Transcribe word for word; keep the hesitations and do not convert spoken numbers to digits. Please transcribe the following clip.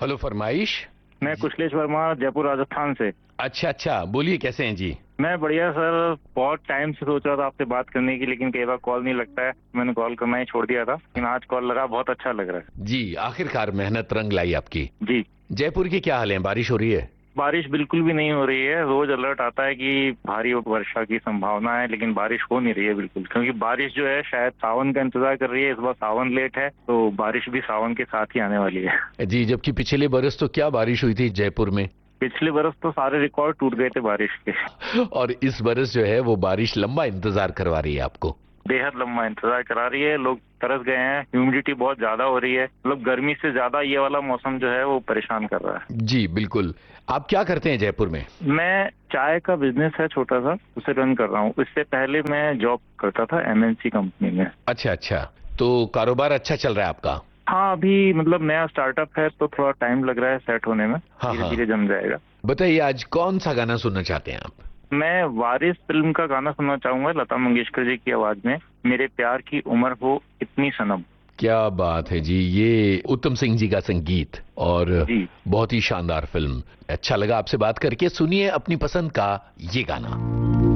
Hello, फरमाइश। मैं कुशलेश वर्मा, जयपुर राजस्थान से। अच्छा अच्छा, बोलिए कैसे हैं जी? मैं बढ़िया सर। बहुत टाइम से सोच रहा था आपसे बात करने की, लेकिन कई बार कॉल नहीं लगता है। मैंने कॉल करना ही छोड़ दिया था, लेकिन आज कॉल लगा, बहुत अच्छा लग रहा है। जी, आखिरकार मेहनत रंग लाई आपकी। जी। जयपुर की क्या हाल है, बारिश हो रही है? बारिश बिल्कुल भी नहीं हो रही है। रोज अलर्ट आता है कि भारी वर्षा की संभावना है, लेकिन बारिश हो नहीं रही है बिल्कुल। क्योंकि बारिश जो है शायद सावन का इंतजार कर रही है। इस बार सावन लेट है, तो बारिश भी सावन के साथ ही आने वाली है। जी, जबकि पिछले बरस तो क्या बारिश हुई थी जयपुर में। पिछले बरस तो सारे रिकॉर्ड टूट गए थे बारिश के। और इस बरस जो है वो बारिश लंबा इंतजार करवा रही है आपको। बेहद लंबा इंतजार करा रही है। लोग तरस गए हैं। ह्यूमिडिटी बहुत ज्यादा हो रही है। मतलब गर्मी से ज्यादा ये वाला मौसम जो है वो परेशान कर रहा है। जी बिल्कुल। आप क्या करते हैं जयपुर में? मैं चाय का बिजनेस है छोटा सा, उसे रन कर रहा हूँ। इससे पहले मैं जॉब करता था एमएनसी कंपनी में। अच्छा अच्छा, तो कारोबार अच्छा चल रहा है आपका? हाँ, अभी मतलब नया स्टार्टअप है, तो थोड़ा टाइम लग रहा है सेट होने में। हाँ धीरे हाँ। धीरे जम जाएगा। बताइए, आज कौन सा गाना सुनना चाहते हैं आप? मैं वारिस फिल्म का गाना सुनना चाहूंगा, लता मंगेशकर जी की आवाज में। मेरे प्यार की उम्र हो इतनी सनम। क्या बात है जी, ये उत्तम सिंह जी का संगीत और जी। बहुत ही शानदार फिल्म। अच्छा लगा आपसे बात करके। सुनिए अपनी पसंद का ये गाना।